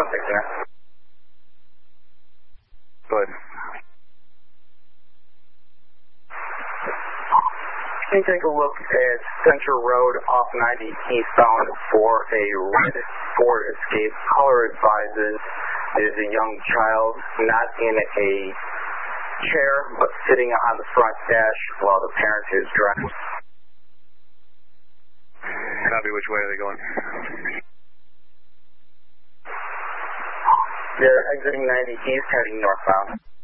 fixing it. Good. Can you take a look at Central Road off 90 eastbound for a red Ford Escape? Caller advises it is a young child not in a chair but sitting on the front dash while the parent is driving. Copy. Which way are they going? They're exiting 90 east heading northbound.